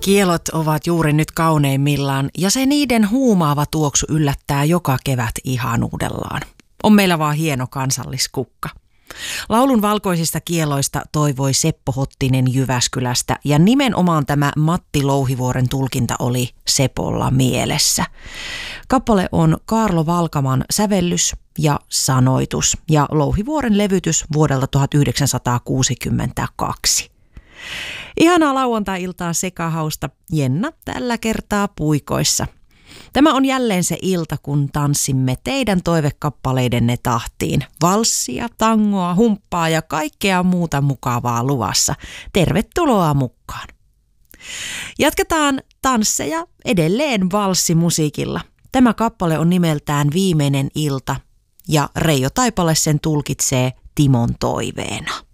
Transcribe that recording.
Kielot ovat juuri nyt kauneimmillaan ja se niiden huumaava tuoksu yllättää joka kevät ihanuudellaan. On meillä vaan hieno kansalliskukka. Laulun valkoisista kieloista toivoi Seppo Hottinen Jyväskylästä ja nimenomaan tämä Matti Louhivuoren tulkinta oli Sepolla mielessä. Kappale on Kaarlo Valkaman sävellys ja sanoitus ja Louhivuoren levytys vuodelta 1962. Ihanaa lauantai-iltaa sekahausta, Jenna tällä kertaa puikoissa. Tämä on jälleen se ilta, kun tanssimme teidän toivekappaleidenne tahtiin. Valssia, tangoa, humppaa ja kaikkea muuta mukavaa luvassa. Tervetuloa mukaan. Jatketaan tansseja edelleen valssimusiikilla. Tämä kappale on nimeltään Viimeinen ilta ja Reijo Taipale sen tulkitsee Timon toiveena.